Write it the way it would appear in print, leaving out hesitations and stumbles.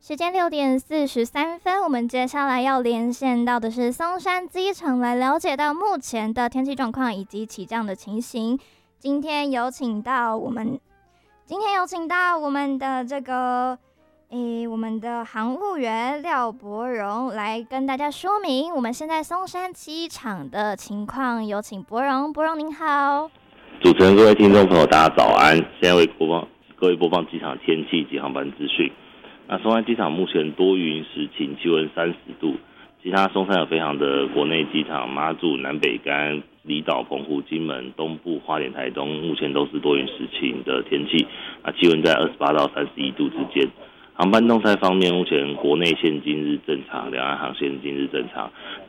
时间6:43，我们接下来要连线到的是松山机场，来了解到目前的天气状况以及起降的情形。今天有请到我们的我们的航务员廖伯荣来跟大家说明我们现在松山机场的情况。有请伯荣，您好。 主持人、各位听众朋友，大家早安！现在为各位播放机场天气及航班资讯。那松山机场目前多云时晴，气温30度。其他松山有飞航的国内机场，马祖、南北竿、离岛、澎湖、金门、东部、花莲、台东，目前都是多云时晴的天气。气温在28到31度之间。航班动态方面，目前国内线今日正常，两岸航线今日正常。